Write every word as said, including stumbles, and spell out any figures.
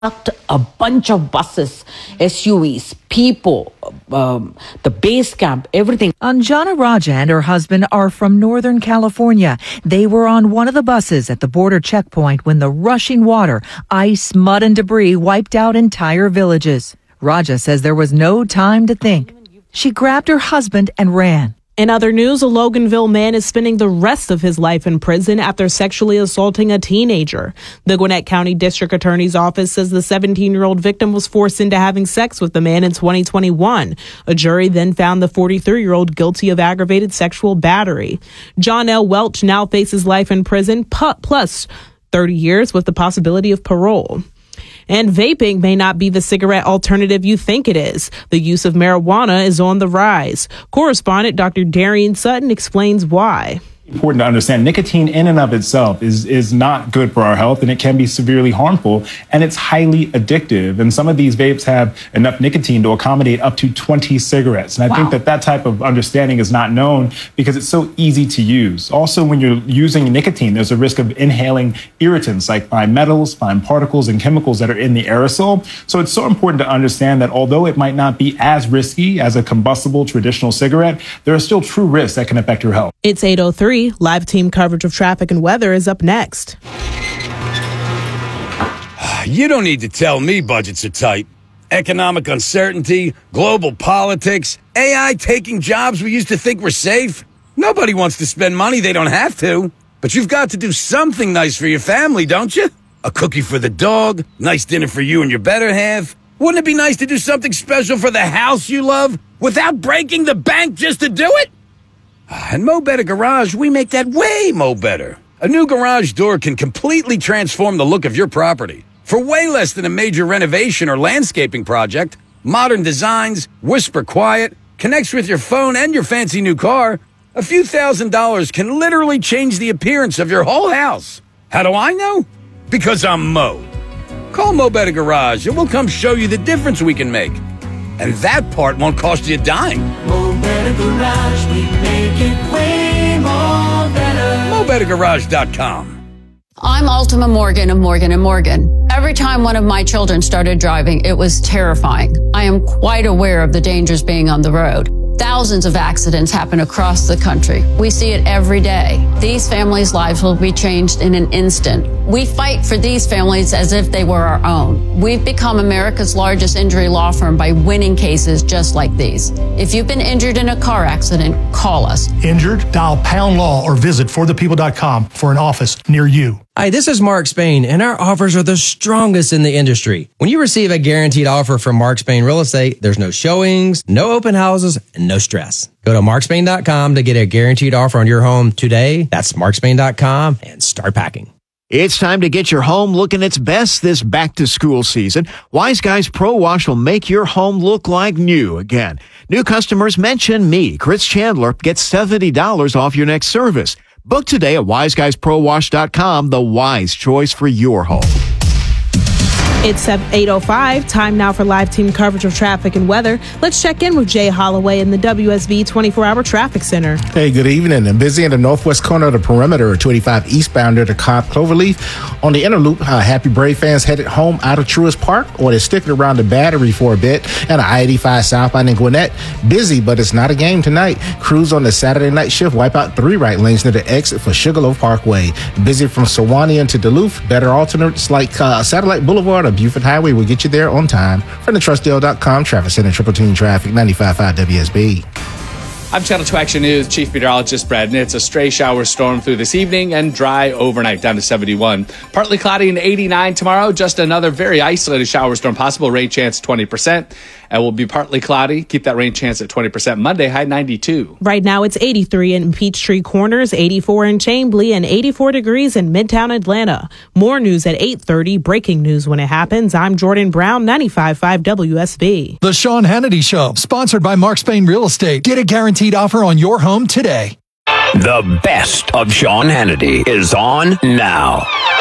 a bunch of buses, S U Vs, people, um, the base camp, everything. Anjana Raja and her husband are from Northern California. They were on one of the buses at the border checkpoint when the rushing water, ice, mud, and debris wiped out entire villages. Raja says there was no time to think. She grabbed her husband and ran. In other news, a Loganville man is spending the rest of his life in prison after sexually assaulting a teenager. The Gwinnett County District Attorney's Office says the seventeen-year-old victim was forced into having sex with the man in twenty twenty-one. A jury then found the forty-three-year-old guilty of aggravated sexual battery. John L. Welch now faces life in prison plus thirty years with the possibility of parole. And vaping may not be the cigarette alternative you think it is. The use of marijuana is on the rise. Correspondent Doctor Darian Sutton explains why. Important to understand nicotine in and of itself is is not good for our health, and it can be severely harmful, and it's highly addictive. And some of these vapes have enough nicotine to accommodate up to twenty cigarettes. And I wow. think that that type of understanding is not known because it's so easy to use. Also, when you're using nicotine, there's a risk of inhaling irritants like fine metals, fine particles, and chemicals that are in the aerosol. So it's so important to understand that although it might not be as risky as a combustible traditional cigarette, there are still true risks that can affect your health. It's eight oh three. Live team coverage of traffic and weather is up next. You don't need to tell me budgets are tight. Economic uncertainty, global politics, A I taking jobs we used to think were safe. Nobody wants to spend money they don't have to. But you've got to do something nice for your family, don't you? A cookie for the dog, nice dinner for you and your better half. Wouldn't it be nice to do something special for the house you love without breaking the bank just to do it? And Mo Better Garage, we make that way mo better. A new garage door can completely transform the look of your property. For way less than a major renovation or landscaping project, modern designs, whisper quiet, connects with your phone and your fancy new car, a few thousand dollars can literally change the appearance of your whole house. How do I know? Because I'm Mo. Call Mo Better Garage and we'll come show you the difference we can make. And that part won't cost you a dime. Mo Better Garage, we make it way more better. Mo Better Garage dot com. I'm Ultima Morgan of Morgan and Morgan. Every time one of my children started driving, it was terrifying. I am quite aware of the dangers being on the road. Thousands of accidents happen across the country. We see it every day. These families' lives will be changed in an instant. We fight for these families as if they were our own. We've become America's largest injury law firm by winning cases just like these. If you've been injured in a car accident, call us. Injured? Dial pound law or visit for the people dot com for an office near you. Hi, this is Mark Spain, and our offers are the strongest in the industry. When you receive a guaranteed offer from Mark Spain Real Estate, there's no showings, no open houses, and no stress. Go to mark spain dot com to get a guaranteed offer on your home today. That's mark spain dot com and start packing. It's time to get your home looking its best this back-to-school season. Wise Guys Pro Wash will make your home look like new again. New customers mention me, Chris Chandler, get seventy dollars off your next service. Book today at wise guys pro wash dot com, the wise choice for your home. It's eight oh five, time now for live team coverage of traffic and weather. Let's check in with Jay Holloway in the W S B twenty-four hour Traffic Center. Hey, good evening. And busy in the northwest corner of the perimeter, two eighty-five eastbound near the Cobb Cloverleaf. On the inner loop, uh, happy Brave fans headed home out of Truist Park, or they're sticking around the Battery for a bit. And I eighty-five southbound in Gwinnett, busy, but it's not a game tonight. Crews on the Saturday night shift wipe out three right lanes near the exit for Sugarloaf Parkway. Busy from Sewanee to Duluth. Better alternates like uh, Satellite Boulevard or Buford Highway will get you there on time. From the trust deal dot com Traffic Center, Triple Team Traffic, ninety-five point five W S B. I'm Channel two Action News Chief Meteorologist Brad Nitz. A stray shower storm through this evening and dry overnight down to seventy-one. Partly cloudy and eighty-nine tomorrow. Just another very isolated shower storm possible. Rain chance twenty percent. And will be partly cloudy. Keep that rain chance at twenty percent. Monday, high ninety-two. Right now it's eighty-three in Peachtree Corners, eighty-four in Chamblee, and eighty-four degrees in Midtown Atlanta. More news at eight thirty. Breaking news when it happens. I'm Jordan Brown, ninety-five point five W S B. The Sean Hannity Show, sponsored by Mark Spain Real Estate. Get a guaranteed offer on your home today. The best of Sean Hannity is on now.